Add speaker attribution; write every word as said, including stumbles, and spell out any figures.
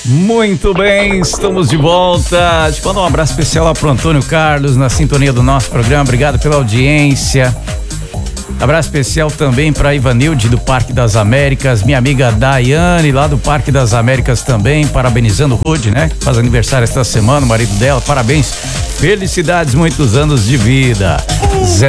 Speaker 1: Muito bem, estamos de volta. Deixa eu mandar um abraço especial lá pro Antônio Carlos, na sintonia do nosso programa. Obrigado pela audiência. Abraço especial também para Ivanilde do Parque das Américas, minha amiga Daiane lá do Parque das Américas também, parabenizando o Rude, né? Faz aniversário esta semana, o marido dela, parabéns, felicidades, muitos anos de vida. Zé